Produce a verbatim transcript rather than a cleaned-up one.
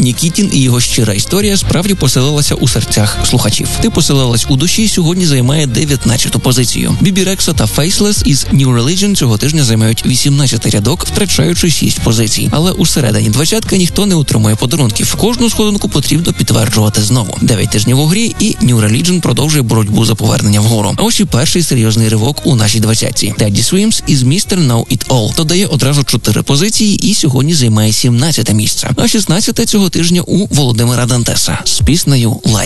Нікітін і його щира історія справді поселилася у серцях слухачів. Ти поселилась у душі сьогодні займає дев'ятнадцяту позицію. Бібі Рексо та Faceless із New Religion цього тижня займають вісімнадцятий рядок, втрачаючи шість позицій. Але у середині двадцятки ніхто не утримує подарунків. Кожну сходинку потрібно підтверджувати знову. Дев'ять тижнів у грі і New Religion продовжує боротьбу за повернення вгору. А ось і перший серйозний ривок у нашій двадцятці. Teddy Swims із містер Know It All додає одразу чотири позиції і сьогодні займає сімнадцяте місце. А шістнадцяте цього тижня у Володимира Дантеса з піснею «Life».